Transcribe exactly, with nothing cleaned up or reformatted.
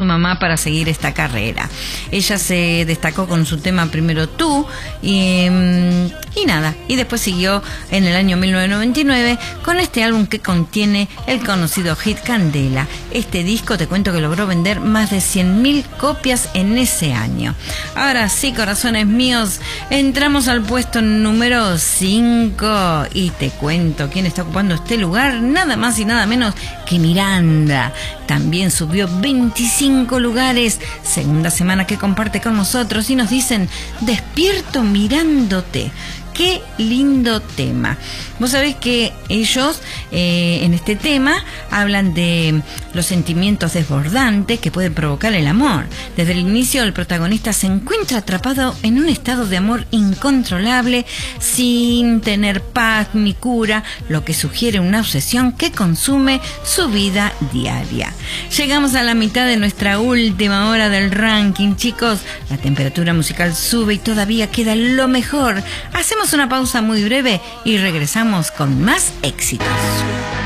mamá para seguir esta carrera. Ella se destacó con su tema Primero Tú y, y nada, y después siguió en el año mil novecientos noventa y nueve con este álbum que contiene el conocido hit Candela. Este disco, te cuento que logró vender más de cien mil copias en ese año. Ahora sí, corazones míos, entramos al puesto número cinco y te cuento quién está ocupando este lugar, nada más y nada menos que Miranda. También subió veinticinco lugares, segunda semana que comparte con nosotros, y nos dicen: despierto mirándote. Qué lindo tema. Vos sabés que ellos eh, en este tema hablan de los sentimientos desbordantes que pueden provocar el amor. Desde el inicio el protagonista se encuentra atrapado en un estado de amor incontrolable sin tener paz ni cura, lo que sugiere una obsesión que consume su vida diaria. Llegamos a la mitad de nuestra última hora del ranking, chicos. La temperatura musical sube y todavía queda lo mejor. Hacemos una pausa muy breve y regresamos con más éxitos.